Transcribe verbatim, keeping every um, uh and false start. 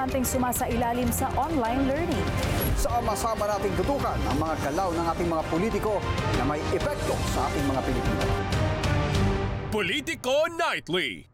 estudyanteng sumasailalim sa online learning. Sama-sama nating tutukan ang mga galaw ng ating mga politiko na may epekto sa ating mga Pilipino. Politico Nightly.